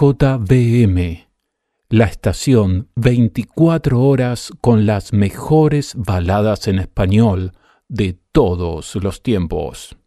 CJBM, la estación 24 horas con las mejores baladas en español de todos los tiempos.